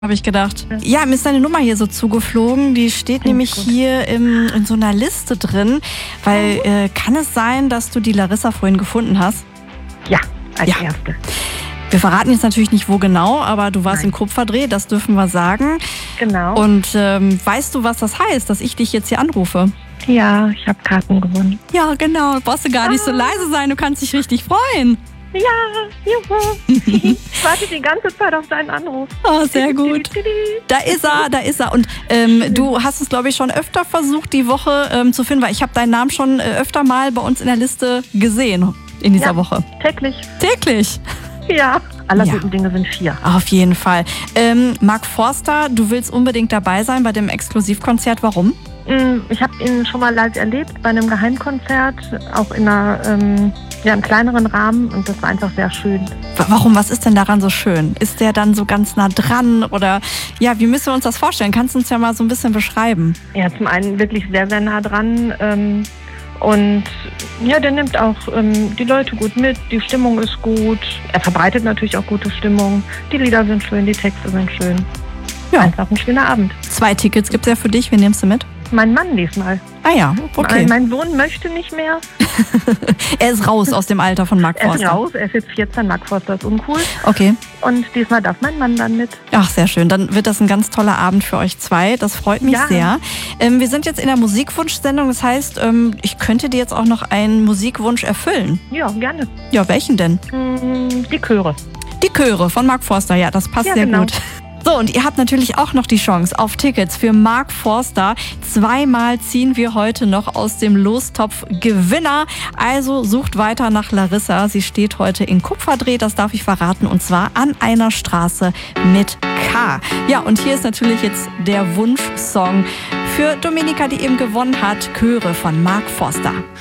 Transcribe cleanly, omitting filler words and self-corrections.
habe ich gedacht. Ja, mir ist deine Nummer hier so zugeflogen. Die steht nämlich hier in so einer Liste drin. Weil kann es sein, dass du die Larissa vorhin gefunden hast? Ja, als erste. Wir verraten jetzt natürlich nicht, wo genau, aber du warst im Kupferdreh, das dürfen wir sagen. Genau. Und weißt du, was das heißt, dass ich dich jetzt hier anrufe? Ja, ich habe Karten gewonnen. Ja, genau. Brauchst du gar nicht so leise sein, du kannst dich richtig freuen. Ja, juhu. Ich warte die ganze Zeit auf deinen Anruf. Oh, sehr gut. Da ist er. Und du hast es, glaube ich, schon öfter versucht, die Woche zu finden, weil ich habe deinen Namen schon öfter mal bei uns in der Liste gesehen in dieser Woche. Täglich. Täglich? Ja. Aller guten Dinge sind 4. Auf jeden Fall. Mark Forster, du willst unbedingt dabei sein bei dem Exklusivkonzert. Warum? Ich habe ihn schon mal live erlebt bei einem Geheimkonzert, auch in einem kleineren Rahmen, und das war einfach sehr schön. Warum? Was ist denn daran so schön? Ist der dann so ganz nah dran oder wie müssen wir uns das vorstellen? Kannst du uns ja mal so ein bisschen beschreiben? Ja, zum einen wirklich sehr, sehr nah dran und der nimmt auch die Leute gut mit, die Stimmung ist gut, er verbreitet natürlich auch gute Stimmung, die Lieder sind schön, die Texte sind schön. Ja. Einfach ein schöner Abend. 2 Tickets gibt's ja für dich, wen nimmst du mit? Mein Mann diesmal. Ah ja, okay. Mein Sohn möchte nicht mehr. Er ist raus aus dem Alter von Mark Forster. Er ist raus, er ist jetzt 14, Mark Forster ist uncool. Okay. Und diesmal darf mein Mann dann mit. Ach, sehr schön. Dann wird das ein ganz toller Abend für euch 2. Das freut mich sehr. Wir sind jetzt in der Musikwunsch-Sendung. Das heißt, ich könnte dir jetzt auch noch einen Musikwunsch erfüllen. Ja, gerne. Ja, welchen denn? Die Chöre. Die Chöre von Mark Forster, ja, das passt sehr gut. So, und ihr habt natürlich auch noch die Chance auf Tickets für Mark Forster. 2-mal ziehen wir heute noch aus dem Lostopf Gewinner. Also sucht weiter nach Larissa. Sie steht heute in Kupferdreh, das darf ich verraten, und zwar an einer Straße mit K. Ja, und hier ist natürlich jetzt der Wunschsong für Dominika, die eben gewonnen hat. Chöre von Mark Forster.